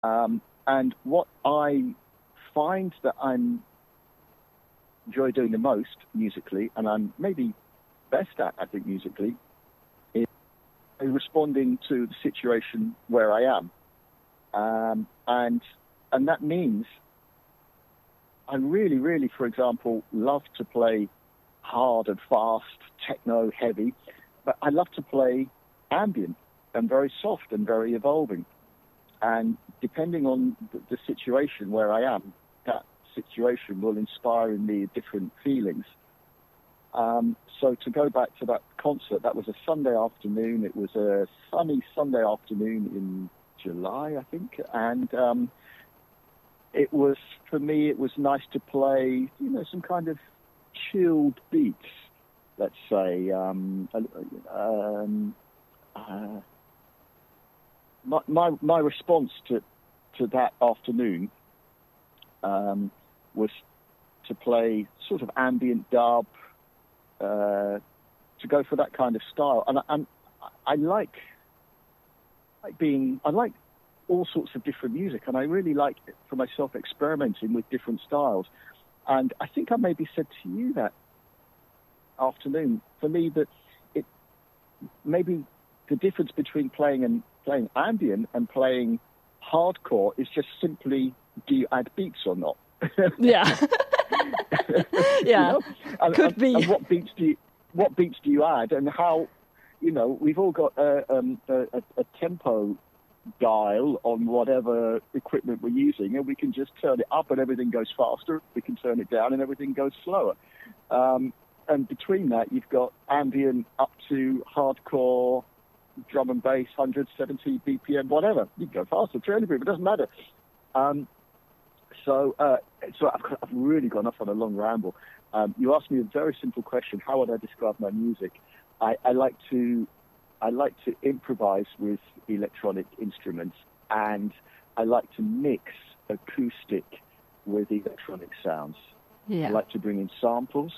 And what I find that I enjoy doing the most musically, and I'm maybe best at, I think, musically, is responding to the situation where I am. And that means I really, really, for example, love to play hard and fast, techno heavy, but I love to play ambient and very soft and very evolving. And depending on the situation where I am, that situation will inspire in me different feelings. So to go back to that concert, that was a Sunday afternoon. It was a sunny Sunday afternoon in July, I think. And it was, for me, it was nice to play, some kind of chilled beats, let's say. My response to that afternoon was to play sort of ambient dub, to go for that kind of style. And I like all sorts of different music, and I really like, for myself, experimenting with different styles. And I think I maybe said to you that afternoon, for me, that it maybe the difference between playing ambient and playing hardcore is just simply, do you add beats or not? Yeah. Yeah. Could be. And what beats do you add, and how? We've all got a tempo dial on whatever equipment we're using, and we can just turn it up and everything goes faster. We can turn it down and everything goes slower. And between that, you've got ambient up to hardcore, drum and bass, 170 BPM, whatever. You can go faster, turn it, it doesn't matter. So I've really gone off on a long ramble. You asked me a very simple question: how would I describe my music? I like to improvise with electronic instruments, and I like to mix acoustic with electronic sounds. Yeah. I like to bring in samples.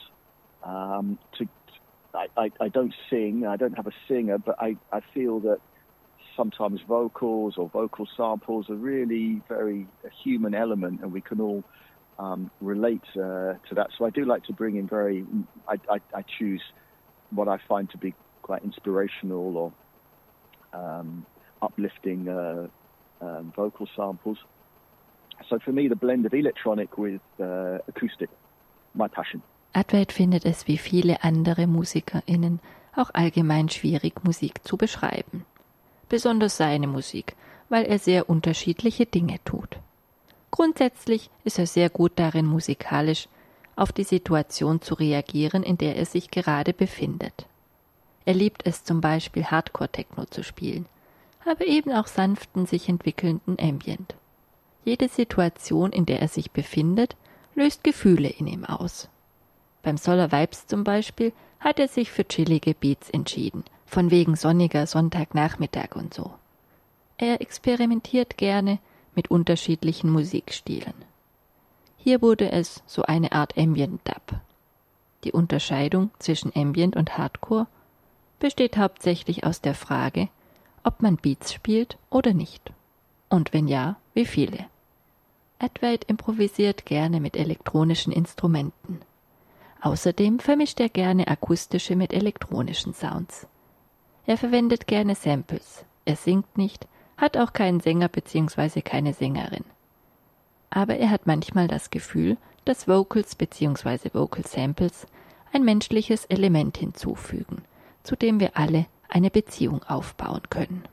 I don't sing. I don't have a singer, but I feel that sometimes vocals or vocal samples are really very a human element, and we can all relate to that. So I do like to bring in I choose what I find to be quite inspirational or uplifting vocal samples. So for me, the blend of electronic with acoustic, my passion. Advait findet es wie viele andere MusikerInnen auch allgemein schwierig, Musik zu beschreiben. Besonders seine Musik, weil er sehr unterschiedliche Dinge tut. Grundsätzlich ist er sehr gut darin, musikalisch auf die Situation zu reagieren, in der er sich gerade befindet. Er liebt es zum Beispiel, Hardcore-Techno zu spielen, aber eben auch sanften, sich entwickelnden Ambient. Jede Situation, in der er sich befindet, löst Gefühle in ihm aus. Beim Solar Vibes zum Beispiel hat er sich für chillige Beats entschieden, von wegen sonniger Sonntagnachmittag und so. Er experimentiert gerne mit unterschiedlichen Musikstilen. Hier wurde es so eine Art Ambient Dub. Die Unterscheidung zwischen Ambient und Hardcore besteht hauptsächlich aus der Frage, ob man Beats spielt oder nicht. Und wenn ja, wie viele. Advait improvisiert gerne mit elektronischen Instrumenten. Außerdem vermischt er gerne akustische mit elektronischen Sounds. Er verwendet gerne Samples. Er singt nicht, hat auch keinen Sänger bzw. keine Sängerin. Aber er hat manchmal das Gefühl, dass Vocals bzw. Vocal Samples ein menschliches Element hinzufügen, zu dem wir alle eine Beziehung aufbauen können.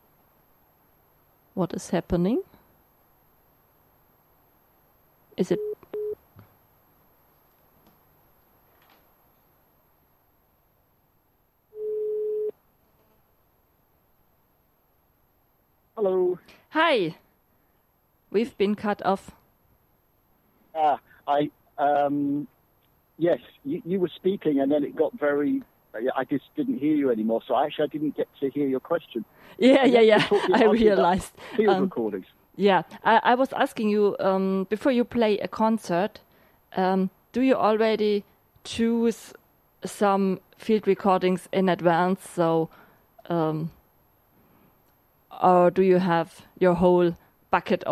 What is happening? Is it... Hello. Hi. We've been cut off. Yes, you were speaking, and then it got very. I just didn't hear you anymore, so I didn't get to hear your question. Yeah. I realized. Field recordings. Yeah, I was asking you before you play a concert. Do you already choose some field recordings in advance? So, or do you have your whole Bucket